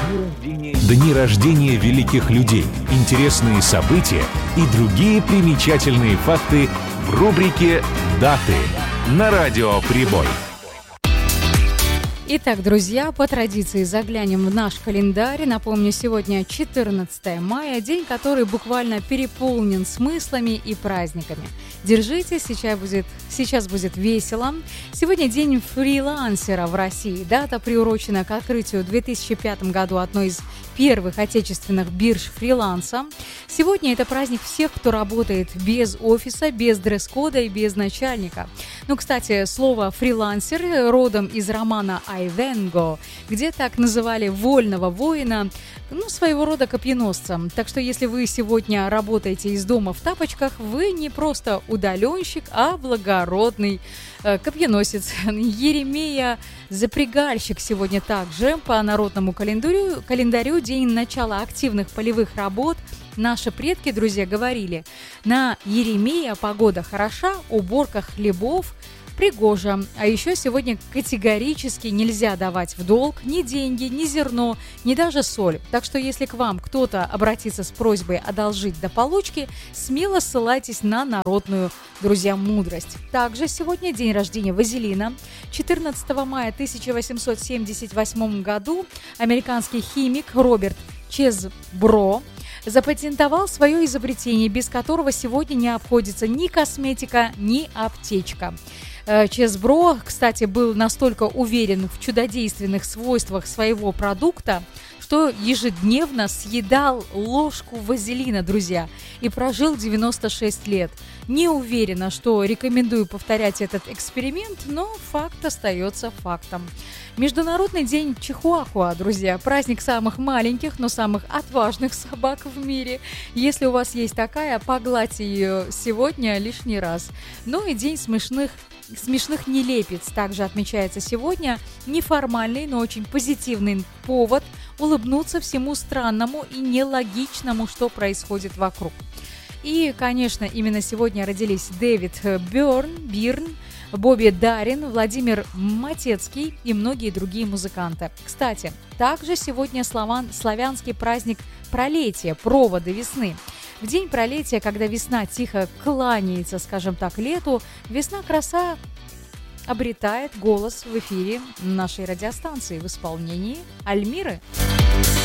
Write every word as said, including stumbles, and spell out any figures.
Дни рождения великих людей, интересные события и другие примечательные факты в рубрике «Даты» на Радио Прибой. Итак, друзья, по традиции заглянем в наш календарь. Напомню, сегодня четырнадцатое мая, день, который буквально переполнен смыслами и праздниками. Держитесь, сейчас будет, сейчас будет весело. Сегодня день фрилансера в России. Дата приурочена к открытию в две тысячи пятом году одной из первых отечественных бирж фриланса. Сегодня это праздник всех, кто работает без офиса, без дресс-кода и без начальника. Ну, кстати, слово «фрилансер» родом из романа «Айвенго», где так называли вольного воина, ну, своего рода копьеносца. Так что, если вы сегодня работаете из дома в тапочках, вы не просто удаленщик, а благородный э, копьеносец. Еремея Запрягальщик сегодня также по народному календарю, календарю день начала активных полевых работ. Наши предки, друзья, говорили: на Еремея погода хороша, уборка хлебов пригожа. А еще сегодня категорически нельзя давать в долг ни деньги, ни зерно, ни даже соль. Так что если к вам кто-то обратится с просьбой одолжить до получки, смело ссылайтесь на народную, друзья, мудрость. Также сегодня день рождения Вазелина. четырнадцатого мая тысяча восемьсот семьдесят восьмом году американский химик Роберт Чесбро запатентовал свое изобретение, без которого сегодня не обходится ни косметика, ни аптечка. Чесбро, кстати, был настолько уверен в чудодейственных свойствах своего продукта, что ежедневно съедал ложку вазелина, друзья, и прожил девяносто шесть лет. Не уверена, что рекомендую повторять этот эксперимент, но факт остается фактом. Международный день Чихуахуа, друзья, праздник самых маленьких, но самых отважных собак в мире. Если у вас есть такая, погладьте ее сегодня лишний раз. Ну и день смешных Смешных нелепиц также отмечается сегодня. Неформальный, но очень позитивный повод улыбнуться всему странному и нелогичному, что происходит вокруг. И, конечно, именно сегодня родились Дэвид Бёрн, Бирн, Бобби Даррин, Владимир Матецкий и многие другие музыканты. Кстати, также сегодня славян, славянский праздник пролетия, провода весны. В день пролетия, когда весна тихо кланяется, скажем так, лету, весна краса обретает голос в эфире нашей радиостанции в исполнении Альмиры.